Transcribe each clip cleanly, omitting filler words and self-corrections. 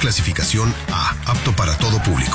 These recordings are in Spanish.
clasificación A, apto para todo público.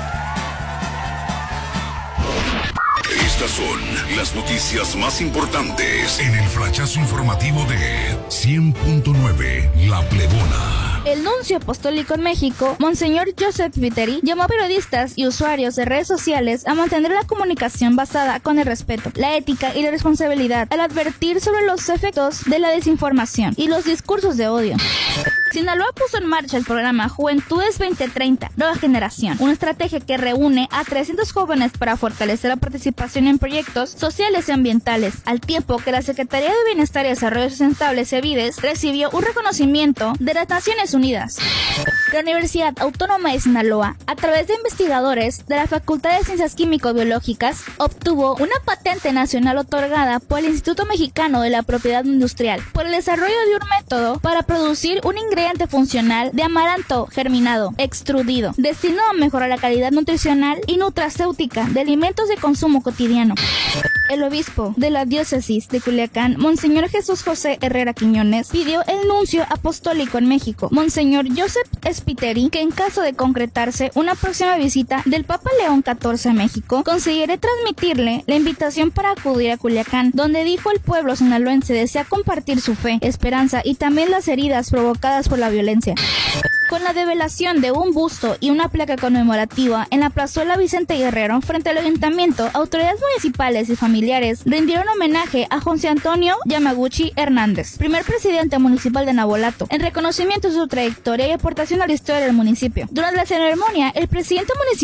Estas son las noticias más importantes en el flachazo informativo de 100.9 La Plebona. El nuncio apostólico en México, Monseñor Joseph Spiteri, llamó a periodistas y usuarios de redes sociales a mantener la comunicación basada con el respeto, la ética y la responsabilidad, al advertir sobre los efectos de la desinformación y los discursos de odio. Sinaloa puso en marcha el programa Juventudes 2030, Nueva Generación, una estrategia que reúne a 300 jóvenes para fortalecer la participación en proyectos sociales y ambientales, al tiempo que la Secretaría de Bienestar y Desarrollo Sustentable, CEBIDES, recibió un reconocimiento de las Naciones Unidas. La Universidad Autónoma de Sinaloa, a través de investigadores de la Facultad de Ciencias Químico-Biológicas, obtuvo una patente nacional otorgada por el Instituto Mexicano de la Propiedad Industrial por el desarrollo de un método para producir un ingrediente funcional de amaranto germinado, extrudido, destinado a mejorar la calidad nutricional y nutracéutica de alimentos de consumo cotidiano. El obispo de la diócesis de Culiacán, Monseñor Jesús José Herrera Quiñones, pidió el nuncio apostólico en México, Monseñor Joseph Spiteri, que en caso de concretarse una próxima visita del Papa León XIV a México, consideré transmitirle la invitación para acudir a Culiacán, donde dijo el pueblo sinaloense desea compartir su fe, esperanza y también las heridas provocadas por la violencia. Con la develación de un busto y una placa conmemorativa en la plazuela Vicente Guerrero frente al ayuntamiento, autoridades municipales y familiares rindieron homenaje a José Antonio Yamaguchi Hernández, primer presidente municipal de Navolato, en reconocimiento de su trayectoria y aportación a la historia del municipio. Durante la ceremonia, el presidente municipal